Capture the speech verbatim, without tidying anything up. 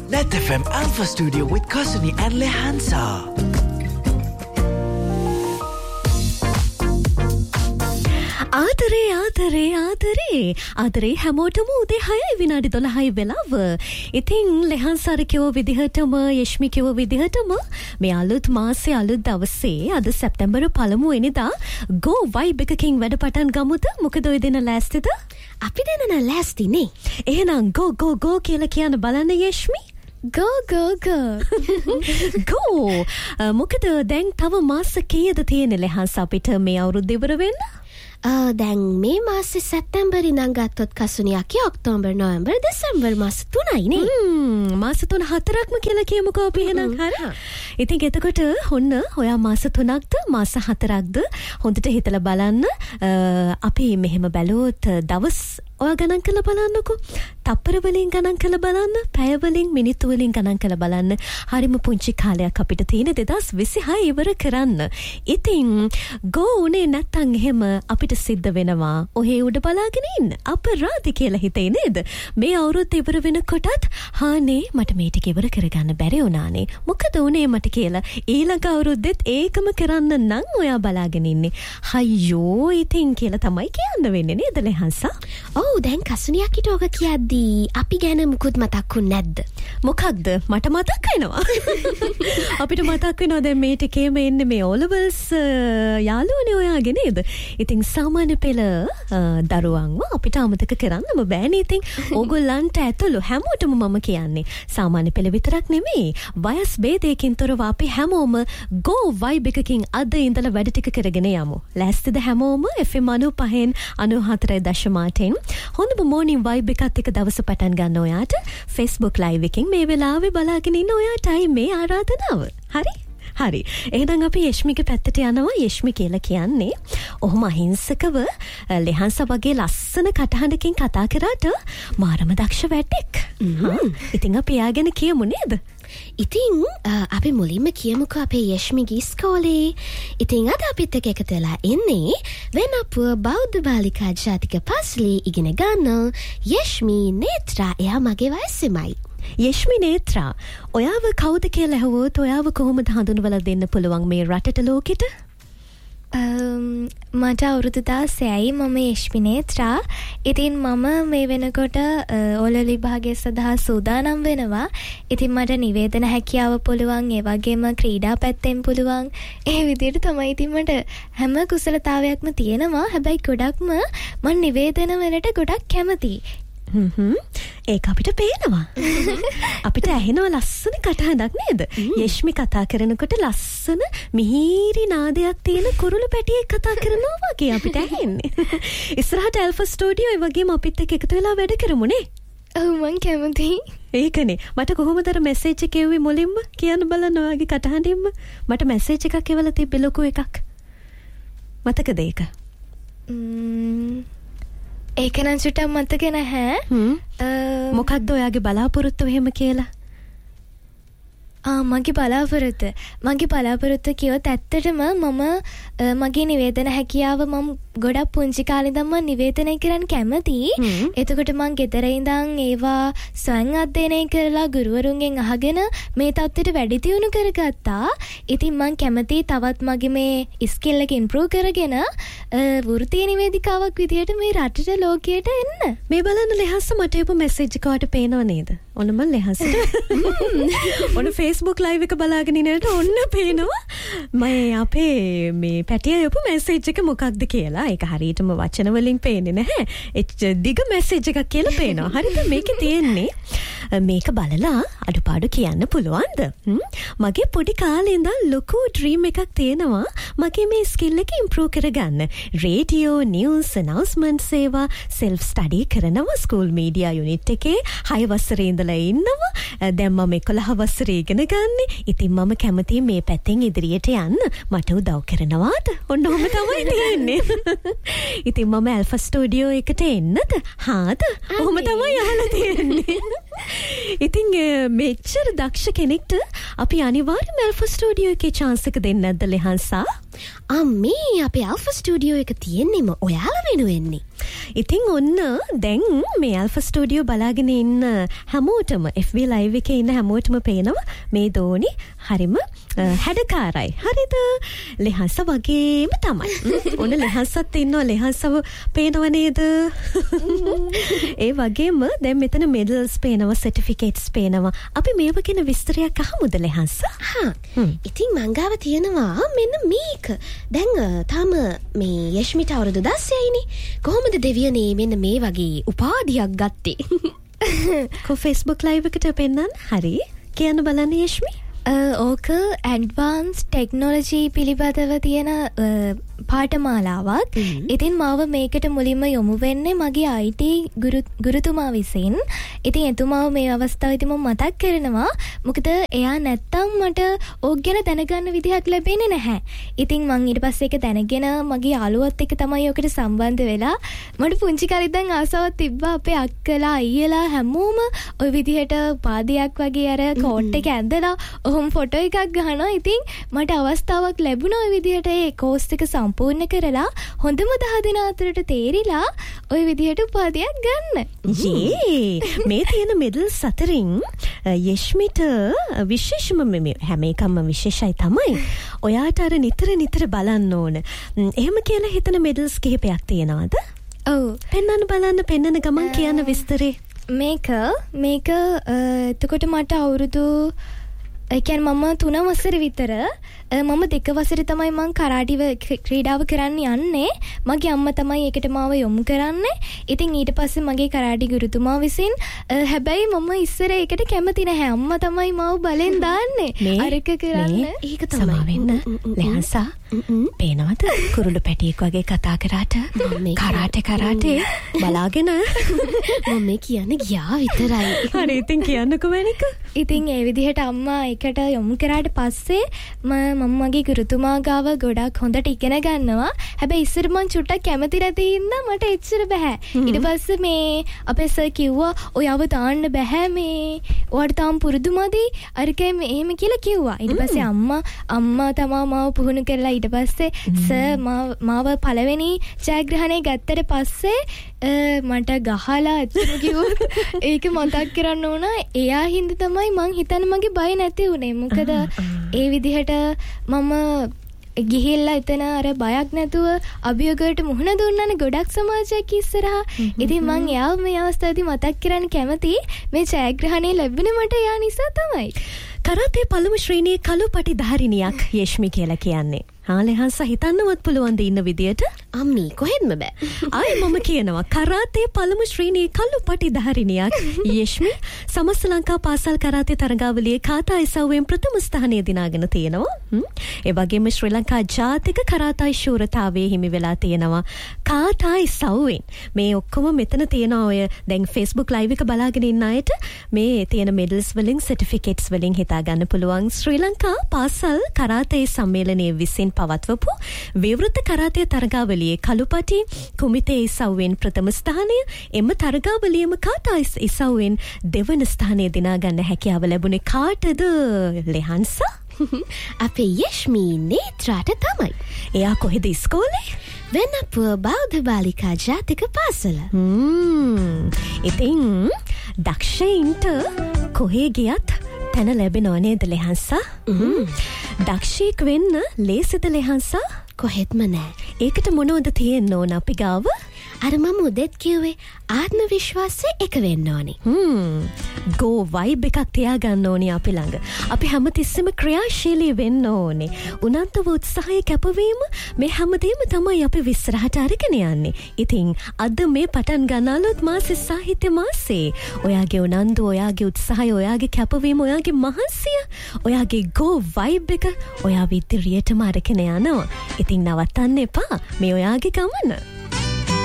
Net F M Alpha Studio with Kasuni and Lehansa. ආදරේ ආදරේ ආදරේ ආදරේ හැමෝටම උදේ හයයි විනාඩි දොළහයි වෙලාව. ඉතින් ලෙහන්සාර කිව්ව විදිහටම යෂ්මි කිව්ව විදිහටම මේ අලුත් මාසේ අලුත් දවසේ අද සැප්තැම්බර් පළමු වෙනිදා Go Vibe එකකින් වැඩ පටන් ගමුද? මොකද ඔය දෙන ලෑස්තිද? අපි දෙන ලෑස්තිනේ. එහෙනම් go go go කියලා කියන බලන්න යෂ්මි. Go go go. Go. මොකද දැන් තව මාස කීයද තියෙන්නේ ලෙහන්ස අපිට මේ අවුරුද්ද ඉවර වෙන්න? දැන් මේ මාසේ සැප්තැම්බර් ඉඳන් ගත්තොත් කසුනියක්ගේ ඔක්තෝබර් නොවැම්බර් දෙසැම්බර් මාස තුනයිනේ. හ්ම් මාස තුන හතරක්ම කියලා කියමුකෝ අපි එහෙනම් හරි. ඉතින් එතකොට ඔන්න ඔයා මාස තුනක්ද මාස හතරක්ද හොඳට හිතලා බලන්න. අපි මෙහෙම බැලුවොත් දවස් ඔයා ගණන් කරලා බලන්නකෝ. තප්පර වලින් ගණන් කරලා බලන්න, පැය වලින් මිනිත්තු වලින් ගණන් කරලා බලන්න. හරිම පුංචි කාලයක් අපිට තියෙන දෙදාස් විසිහය ඉවර කරන්න. ඉතින් go උනේ නැත්තම් එහෙම අපිට සිද්ධ වෙනවා. ඔහේ උඩ බලාගෙන ඉන්න. අපරාධි කියලා හිතේ නේද? මේ අවුරුද්ද ඉවර වෙනකොටත් හානේ මට මේ ටික ඉවර කරගන්න බැරි වුණානේ. මොකද උනේ මට කියලා ඊළඟ අවුරුද්දෙත් ඒකම කරන්න නම් ඔයා බලාගෙන ඉන්නේ. අයියෝ ඉතින් කියලා තමයි කියන්න වෙන්නේ නේද ලෙහන්සා? ඔව් දැන් කසුනියක්ට ඕක කියද්දී අපි ගැන මුකුත් මතක්ුනේ නැද්ද? මොකක්ද? මට මතක් වෙනවා. අපිට මතක් වෙනවා දැන් මේ ටිකේම එන්නේ මේ O levels යාළුවනේ ඔයාගේ නේද? ඉතින් සාමාන්‍ය පෙළ දරුවන්ව අපිට අමතක කරන්නම බෑනේ. ඉතින් ඕගොල්ලන්ට ඇතුළු හැමෝටම මම කියන්නේ සාමාන්‍ය පෙළ විතරක් නෙමෙයි වයස් ભેදයකින් තොරව අපි හැමෝම Go Vibe එකකින් අද ඉඳලා වැඩ ටික කරගෙන යමු. ලෑස්තිද හැමෝම? F M ninety-five ninety-four දශම අටෙන් හොඳම morning vibe එකත් එක්ක දවස පටන් ගන්න ඔයාට Facebook live එකකින් මේ වෙලාවේ බලාගෙන ඉන්න ඔයාටයි මේ ආරාධනාව. හරි? හරි. එහෙනම් අපි යෂ්මිගේ පැත්තට යනවා. යෂ්මි කියලා කියන්නේ ඔහොම අහිංසකව ලෙහන්ස වගේ ලස්සන කටහඬකින් කතා කරාට මාරම දක්ෂ වැඩක්. ඉතින් අපි යාගෙන කියමු නේද? ඉතින් අපි මුලින්ම කියමුකෝ අපේ යෂ්මිගේ ඉස්කෝලේ. ඉතින් අද අපිත් එක්ක එකතු වෙලා ඉන්නේ වෙනපුව බෞද්ධ බාලිකා ජාතික පාසලේ ඉගෙන ගන්න යෂ්මි නේත්‍රා. එයා මගේ වයසෙමයි. යෂ්මි නේත්‍රා, ඔයාව කවුද කියලා ඇහුවොත් ඔයාව කොහොමද හඳුන්වලා දෙන්න පුළුවන් මේ රටට ලෝකෙට? මට අවුරුදු දාසයයි. මම යෂ්මි නේත්‍රා. ඉතින් මම මේ වෙනකොට ඕලෙවල් විභාගය සඳහා සූදානම් වෙනවා. ඉතින් මට නිවේදන හැකියාව පුළුවන්, ඒ වගේම ක්‍රීඩා පැත්තෙන් පුළුවන්. ඒ විදිහට තමයි ඉතින් මට හැම කුසලතාවයක්ම තියෙනවා. හැබැයි ගොඩක්ම මම නිවේදන වලට ගොඩක් කැමතියි. හ්ම් ඒක අපිට පේනවා. අපිට ඇහෙනවා ලස්සන කටහඬක් නේද? යෂ්මි කතා කරනකොට ලස්සන මිහිරි නාදයක් තියෙන කුරුළු පැටියෙක් කතා කරනවා වගේ අපිට ඇහෙන්නේ. ඉස්සරහට Alpha Studio ඒ වගේම අපිත් එක්ක එකතු වෙලා වැඩ කරමුනේ. ඔව් මං කැමතියි. ඒකනේ. මට කොහොමද අර මැසේජ් එක එව්වේ මුලින්ම කියන්න බලන්න ඔයාගේ කටහඬින්ම. මට මැසේජ් එකක් එවලා තිබ්බේ ලොකු එකක්. මතකද ඒක? ම්ම් ඒක නම් චුට්ටක් මතක නැහැ. මොකක්ද ඔයාගේ බලාපොරොත්තු එහෙම කියලා? ආ මගේ බලාපොරොත්තු මගේ බලාපොරොත්තු කියොත් ඇත්තටම මම මගේ නිවේදන හැකියාව මම ගොඩක් පුංචි කාලේ ඉඳන් මම නිවේදනය කරන්න කැමතියි. එතකොට මම ගෙදර ඉඳන් ඒවා ස්වයං අධ්‍යයනය කරලා ගුරුවරුන්ගෙන් අහගෙන මේ තත්ත්වයට වැඩි දියුණු කරගත්තා. ඉතින් මම කැමතියි තවත් මගේ මේ ස්කිල් එක ඉම්ප්‍රූව් කරගෙන වෘත්තීය නිවේදිකාවක් විදියට මේ රටට ලෝකයට එන්න. මේ බලන්න ලෙහන්ස මට එපු මැසේජ් එකකට පේනව නේද? ඔන්න මම ලෙහන්සට ඔන්න Facebook live එක බලාගෙන ඉන්නකොට ඔන්න පේනවා මම අපේ මේ පැටියා යපු මැසේජ් එක මොකක්ද කියලා. ඒක හරියටම වචන වලින් පේන්නේ නැහැ. ඒ දිග මැසේජ් එකක් කියලා පේනවා. හරිද? මේකේ තියෙන්නේ මේක බලලා අඩුපාඩු කියන්න පුළුවන්ද? මගේ පොඩි කාලේ ඉඳන් ලොකු ඩ්‍රීම් එකක් තියෙනවා මගේ මේ ස්කිල් එක ඉම්ප්‍රූව් කරගන්න. රේඩියෝ, නිවුස්, announcements ඒවා self study කරනවා. ස්කූල් මීඩියා යුනිට් එකේ හය වසරේ ඉඳලා ඉන්නවා. දැන් මම එකොළහ වසරේ ඉගෙන ගන්නේ. ඉතින් මම කැමතියි මේ පැත්තෙන් ඉදිරියට යන්න. මට උදව් කරනවාද? ඔන්න ඔහොම තමයි තියෙන්නේ. ඉතින් මම Alpha Studio එකට එන්නද? හාද? ඔහොම තමයි අහලා තියෙන්නේ. ඉතින් මෙච්චර දක්ෂ කෙනෙක්ට අපි අනිවාර්යයෙන්ම Alpha Studio එකේ chance එක දෙන්න නැද්ද ලෙහන්සා? අම්මේ අපේ ඇල්ෆා ස්ටුඩියෝ එක තියෙන්නෙම ඔයාලා වෙනුවෙන්නේ. ඉතින් ඔන්න දැන් මේ ඇල්ෆා ස්ටුඩියෝ බලාගෙන ඉන්න හැමෝටම එෆ් බී ලයිව් එකේ ඉන්න හැමෝටම පේනවා මේ දෝනි හරිම හැඩකාරයි. හරිද? ලෙහස වගේම තමයි. ඔන්න ලෙහසත් ඉන්නවා. ලෙහසව පේනව නේද? ඒ වගේම දැන් මෙතන මෙඩල්ස් පේනවා, සර්ටිෆිකේට්ස් පේනවා. අපි මේව ගැන විස්තරයක් අහමුද ලෙහස? හා. ඉතින් මංගාව තියෙනවා මෙන්න මේක. දැන් තාම මේ යෂ්මිට අවුරුදු දහයයිනේ. කොහොමද දෙවියනේ මෙන්න මේ වගේ උපාධියක් ගත්තේ? කො ෆේස්බුක් ලයිව් එකට පෙන්නන්න. හරි. කියන්න බලන්න යෂ්මි. ඕක ඇඩ්වාන්ස් ටෙක්නොලොජී පිළිබඳව තියෙන පාඨමාලාවක්. ඉතින් මාව මේකට මුලින්ම යොමු වෙන්නේ මගේ අයි ටී ගුරුතුමා විසින්. ඉතින් එතුමාව මේ අවස්ථාවේදී මම මතක් කරනවා. මොකද එයා නැත්තම් මට ඕක ගැන දැනගන්න විදිහක් ලැබෙන්නේ නැහැ. ඉතින් මං ඊට පස්සේ ඒක දැනගෙන මගේ යාළුවත් එක්ක තමයි ඔකට සම්බන්ධ වෙලා මට පුංචි කාලේ ඉඳන් ආසාවක් තිබ්බා අපේ අක්කලා අයියලා හැමෝම ওই විදිහට පාදයක් වගේ අර කෝට් එක ඇඳලා ඔහොම ෆොටෝ එකක් ගහනවා. ඉතින් මට අවස්ථාවක් ලැබුණා ওই විදිහට ඒ කෝස් එක සම්පූර්ණ කරලා හොඳම දහ දින අතරට තේරිලා ওই විදිහට උපාධියක් ගන්න. යේ මේ තියෙන මෙඩල්ස් අතරින් යෂ්මිට විශේෂම මේ හැම එකම විශේෂයි තමයි. ඔයාට අර නිතර නිතර බලන්න ඕන. එහෙම කියලා හිතන මෙඩල්ස් කිහිපයක් තියෙනවද? ඔව්. පෙන්වන්න බලන්න පෙන්වන ගමන් කියන විස්තරේ. මේක මේක එතකොට මට අවුරුදු ඒ කියන්නේ මම තුන වසර විතර මම දෙක වසරේ තමයි මං කරාටි ක්‍රීඩාව කරන්න යන්නේ. මගේ අම්මා තමයි ඒකට මාව යොමු කරන්නේ. ඉතින් ඊට පස්සේ මගේ කරාටි ගුරුතුමා විසින් හැබැයි මම ඉස්සර ඒකට කැමති නැහැ. අම්මා තමයි මාව බලෙන් දාන්නේ. අරක කරන්න. ඒක තමයි වෙන්න. ලෙහන්සා පේනවද? කුරුළු පැටියෙක් වගේ කතා කරාට කරාටේ කරාටේ බලාගෙන මම මේ කියන්නේ ගියා විතරයි. හරි ඉතින් කියන්නකෝ මැනික. ඉතින් ඒ විදිහට අම්මා ඒකට යොමු කරාට පස්සේ මම මගේ ගුරුතුමා ගාව ගොඩක් හොඳට ඉගෙන ගන්නවා. හැබැයි ඉස්සර මං චුට්ටක් කැමති නැති හින්දා මට එච්චර බෑ. ඊට පස්සේ මේ අපේ සර් කිව්වා ඔයව දාන්න බෑ මේ. ඔයාට තාම පුරුදු මදි. අරකේ එහෙම කියලා කිව්වා. ඊට පස්සේ අම්මා අම්මා තමා මාව පුහුණු කරලා ඊට පස්සේ සර් මාව පළවෙනි ජයග්‍රහණය ගත්තට පස්සේ මට ගහලා අච්චර කිව්වොත් ඒක මතක් කරන්න ඕන. එයා හින්දා තමයි මං හිතන්නේ මගේ බය නැති උනේ. මොකද ඒ විදිහට මම ගිහිල්ලා එතන අර බයක් නැතුව අභියෝගයට මුහුණ දුන්නානේ ගොඩක් සමාජයක් ඉස්සරහා. ඉතින් මං යාව මේ අවස්ථාවේදී මතක් කරන්න කැමති මේ ජයග්‍රහණය ලැබුණේ මට යා නිසා තමයි. කරාටේ පළමු ශ්‍රේණියේ කළු පටි ධාරිනියක් යෂ්මි කියලා කියන්නේ. හා ලෙහන්ස හිතන්නවත් පුළුවන් ද ඉන්න විදියට? අම්මි කොහෙත්ම බෑ. ආයි මම කියනවා කරාටේ පළමු ශ්‍රේණියේ කළු පටි ධාරිනියක් යෂ්මි සමස්ත ලංකා පාසල් කරාටේ තරගාවලියේ කාතා ඉසව්වෙන් ප්‍රථම ස්ථානය දිනාගෙන තියෙනවා. ඒ වගේම ශ්‍රී ලංකා ජාතික කරාටයි ශූරතාවයේ හිමි වෙලා තියෙනවා කාතා ඉසව්වෙන්. මේ ඔක්කොම මෙතන තියෙනවා. ඔය දැන් Facebook live එක බලාගෙන ඉන්න අයට මේ තියෙන මෙඩල්ස් වලින් සර්ටිෆිකේට්ස් වලින් හිතා ගන්න පුළුවන්. ශ්‍රී ලංකා පාසල් කරාටේ සම්මේලනයේ විසින් පවත්වපු විවෘත කරාටේ තරගාවලියේ කළුපටි කුමිතේ ඉසව්වෙන් ප්‍රථම ස්ථානය, එම තරගාවලියේම කාතා ඉසව්වෙන් දෙවන ස්ථානය දිනා ගන්න හැකියාව ලැබුණේ කාටද ලෙහන්සා? අපේ යෂ්මි නේත්‍රාට තමයි. එයා කොහෙද ඉස්කෝලේ? වෙනපුව බෞද්ධ බාලිකා ජාතික පාසල. හ්ම්. ඉතින් දක්ෂයින්ට කොහේ ගියත් තැන ලැබෙනව නේද ලෙහන්සා? දක්ෂයෙක් වෙන්න ලේසිද ලෙහන්සා? කොහෙත්ම නෑ. ඒකට මොනවද තියෙන්න ඕන අපි ගාව? අර මම උදෙත් කිව්වේ ආත්ම විශ්වාසය එක වෙන්න ඕනි. හ්ම්. ගෝ වයිබ් එකක් තියාගන්න ඕනි අපි ළඟ. අපි හැමතිස්සෙම ක්‍රියාශීලී වෙන්න ඕනේ. උනන්දුව උත්සාහය කැපවීම මේ හැමදේම තමයි අපි විස්තරහට අරගෙන යන්නේ. ඉතින් අද මේ පටන් ගන්නලොත් මාසේ සාහිත්‍ය මාසේ. ඔයාගේ උනන්දුව, ඔයාගේ උත්සාහය, ඔයාගේ කැපවීම, ඔයාගේ මහන්සිය, ඔයාගේ ගෝ වයිබ් එක ඔයා ඉදිරියටම අරගෙන යනවා. ඉතින් නවත්තන්න එපා මේ ඔයාගේ ගමන.